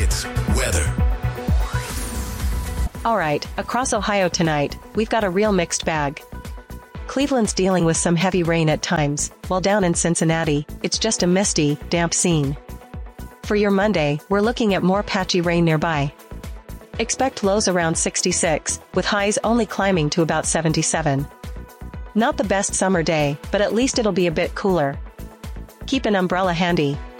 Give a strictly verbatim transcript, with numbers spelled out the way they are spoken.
It's weather. All right, across Ohio tonight, we've got a real mixed bag. Cleveland's dealing with some heavy rain at times, while down in Cincinnati, it's just a misty, damp scene. For your Monday, we're looking at more patchy rain nearby. Expect lows around sixty-six, with highs only climbing to about seventy-seven. Not the best summer day, but at least it'll be a bit cooler. Keep an umbrella handy,